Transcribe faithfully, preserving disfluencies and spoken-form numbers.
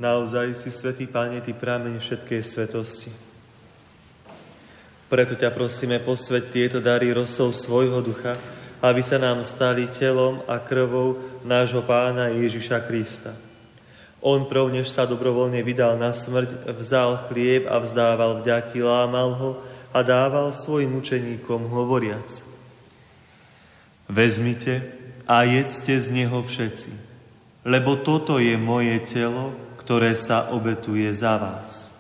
Naozaj si, svätý Pane, Ty prameň všetkej svetosti. Preto ťa prosíme, posväť tieto dary rosou svojho ducha, aby sa nám stali telom a krvou nášho Pána Ježiša Krista. On prv, než sa dobrovoľne vydal na smrť, vzal chlieb a vzdával vďaky, lámal ho a dával svojim učeníkom hovoriac: Vezmite a jedzte z neho všetci, lebo toto je moje telo, ktoré sa obetuje za vás.